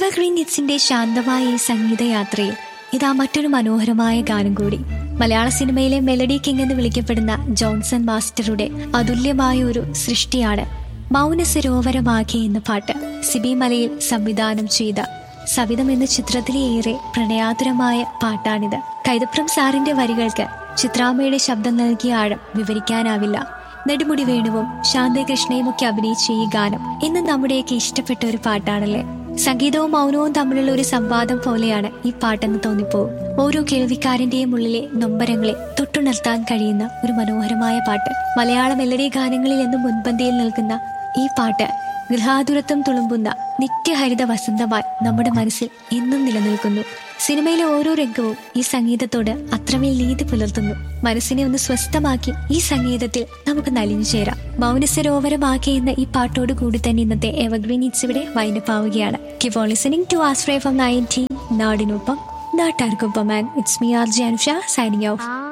Evergreen ഹിറ്റ്സിന്റെ ശാന്തമായ ഈ സംഗീതയാത്രയിൽ ഇതാ മറ്റൊരു മനോഹരമായ ഗാനം കൂടി. മലയാള സിനിമയിലെ മെലഡി കിങ് എന്ന് വിളിക്കപ്പെടുന്ന ജോൺസൺ മാസ്റ്ററുടെ അതുല്യമായ ഒരു സൃഷ്ടിയാണ് മൗന സരോവരമാകെ എന്ന പാട്ട്. സിബി മലയിൽ സംവിധാനം ചെയ്ത സവിതം എന്ന ചിത്രത്തിലെ ഏറെ പ്രണയാതുരമായ പാട്ടാണിത്. കൈതപ്രം സാറിന്റെ വരികൾക്ക് ചിത്രാമ്മയുടെ ശബ്ദം നൽകിയ ആഴം വിവരിക്കാനാവില്ല. നെടുമുടി വേണുവും ശാന്തകൃഷ്ണയും ഒക്കെ അഭിനയിച്ച ഈ ഗാനം ഇന്ന് നമ്മുടെയൊക്കെ ഇഷ്ടപ്പെട്ട ഒരു പാട്ടാണല്ലേ. സംഗീതവും മൗനവും തമ്മിലുള്ള ഒരു സംവാദം പോലെയാണ് ഈ പാട്ടെന്ന് തോന്നിപ്പോവും. ഓരോ കേൾവിക്കാരന്റെയും ഉള്ളിലെ നൊമ്പരങ്ങളെ തൊട്ടുണർത്താൻ കഴിയുന്ന ഒരു മനോഹരമായ പാട്ട്. മലയാള മെലഡി ഗാനങ്ങളിൽ എന്നും മുൻപന്തിയിൽ നിൽക്കുന്ന ഈ പാട്ട് ഗൃഹാതുരത്വം തുളുമ്പുന്ന നിത്യഹരിത വസന്തമായി നമ്മുടെ മനസ്സിൽ എന്നും നിലനിൽക്കുന്നു. സിനിമയിലെ ഓരോ രംഗവും ഈ സംഗീതത്തോട് അത്രമേൽ നീതി പുലർത്തുന്നു. മനസ്സിനെ ഒന്ന് സ്വസ്ഥമാക്കി ഈ സംഗീതത്തിൽ നമുക്ക് നലിഞ്ഞു ചേരാം. മൗനസരോവരമാക്കി എന്ന ഈ പാട്ടോട് കൂടി തന്നെ ഇന്നത്തെ എവർഗ്രീൻ ഹിറ്റ്സ് ഇവിടെ വൈൻഡപ്പ് ആവുകയാണ്. Keep on listening to ആസ്ട്രേ from 90 നാടിനൊപ്പം നാട്ടാർക്കൊപ്പം. And it's me R J Anusha signing off.